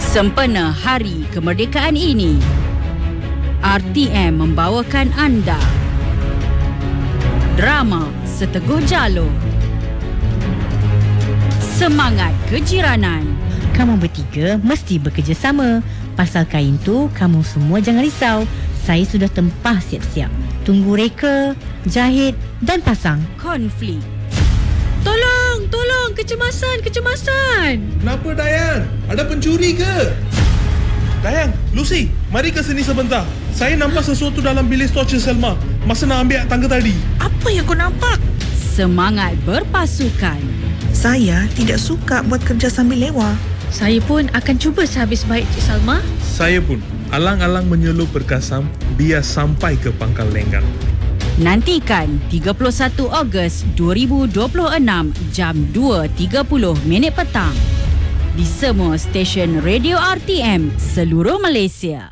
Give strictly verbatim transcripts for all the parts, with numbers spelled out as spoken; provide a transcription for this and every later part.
Sempena Hari Kemerdekaan ini, R T M membawakan anda drama Seteguh Jalur, Semangat Kejiranan. Kamu bertiga mesti bekerjasama. Pasal kain tu, kamu semua jangan risau. Saya sudah tempah siap-siap. Tunggu reka, jahit dan pasang. Konflik. Tolong, tolong, kecemasan, kecemasan. Kenapa Dayang? Ada pencuri ke? Dayang, Lucy, mari ke sini sebentar. Saya nampak sesuatu dalam bilik torture Selma masa nak ambil tangga tadi. Apa yang kau nampak? Semangat berpasukan. Saya tidak suka buat kerja sambil lewa. Saya pun akan cuba sehabis baik, Cik Salma. Saya pun alang-alang menyelup berkasam biar sampai ke Pangkal Lenggang. Nantikan tiga puluh satu Ogos dua ribu dua puluh enam jam dua tiga puluh minit petang di semua stesen radio R T M seluruh Malaysia.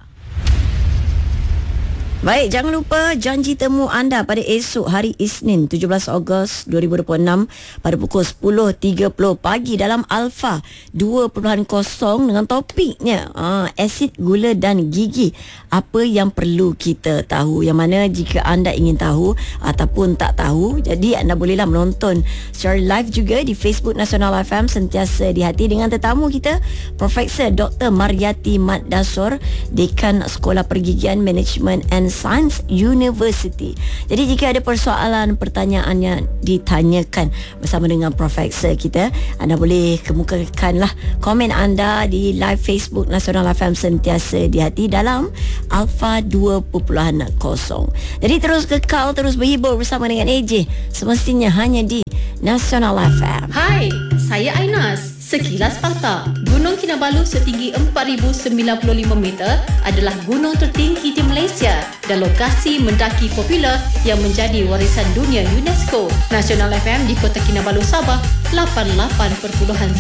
Baik, jangan lupa janji temu anda pada esok hari Isnin tujuh belas Ogos dua ribu dua puluh enam pada pukul sepuluh tiga puluh pagi dalam Alpha dua titik kosong dengan topiknya aa, asid gula dan gigi. Apa yang perlu kita tahu, yang mana jika anda ingin tahu ataupun tak tahu, jadi anda bolehlah menonton secara live juga di Facebook Nasional F M sentiasa di hati dengan tetamu kita Profesor Doktor Mariyati Mat Dasor, Dekan Sekolah Pergigian Management and Science University. Jadi jika ada persoalan, pertanyaan yang ditanyakan bersama dengan Profesor kita, anda boleh kemukakanlah komen anda di live Facebook Nasional F M sentiasa di hati dalam Alpha dua titik kosong. Jadi terus kekal, terus berhibur bersama dengan A J, semestinya hanya di Nasional F M. Hai, saya Ainas. Sekilas fakta, Gunung Kinabalu setinggi empat ribu sembilan puluh lima meter adalah gunung tertinggi di Malaysia dan lokasi mendaki popular yang menjadi warisan dunia UNESCO. Nasional F M di Kota Kinabalu, Sabah, lapan puluh lapan perpuluhan